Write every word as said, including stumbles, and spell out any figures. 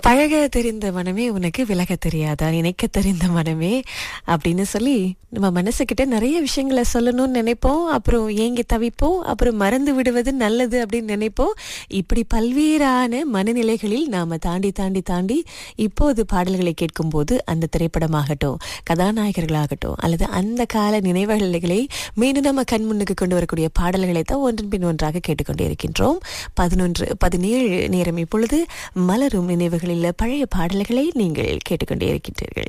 பழக தெரிந்த மனமே உனக்கு விலக தெரியாதா, நினைக்க தெரிந்த மனமே அப்படின்னு சொல்லி நம்ம மனசுக்கிட்ட நிறைய விஷயங்களை சொல்லணும்னு நினைப்போம். அப்புறம் ஏங்கி தவிப்போம். அப்புறம் மறந்து விடுவது நல்லது அப்படின்னு நினைப்போம். இப்படி பல்வேறான மனநிலைகளில் நாம தாண்டி தாண்டி தாண்டி இப்போது பாடல்களை கேட்கும்போது அந்த திரைப்படமாகட்டும், கதாநாயகர்களாகட்டும், அல்லது அந்த கால நினைவுகளை மீண்டும் நம்ம கண் முன்னுக்கு கொண்டு வரக்கூடிய பாடல்களை தான் ஒன்றன் பின் ஒன்றாக கேட்டுக்கொண்டே இருக்கின்றோம். பதினொன்று பதினேழு நேரம் இப்பொழுது மலரும் நினைவுகளில் பழைய பாடல்களை நீங்கள் கேட்டுக்கொண்டே இருக்கின்றீர்கள்.